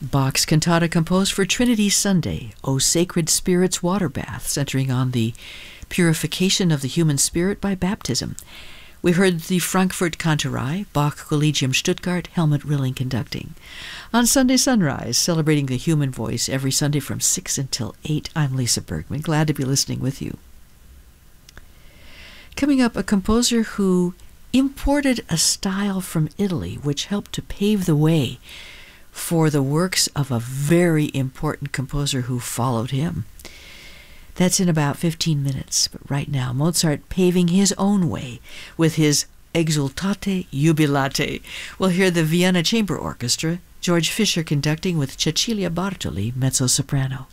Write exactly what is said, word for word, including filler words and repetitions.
Bach's cantata composed for Trinity Sunday, O Sacred Spirit's Water Bath, centering on the purification of the human spirit by baptism. We heard the Frankfurt Kantorei, Bach Collegium Stuttgart, Helmut Rilling conducting. On Sunday Sunrise, celebrating the human voice every Sunday from six until eight, I'm Lisa Bergman. Glad to be listening with you. Coming up, a composer who imported a style from Italy which helped to pave the way for the works of a very important composer who followed him. That's in about fifteen minutes, but right now Mozart paving his own way with his Exultate Jubilate. We'll hear the Vienna Chamber Orchestra, George Fischer conducting with Cecilia Bartoli, mezzo-soprano.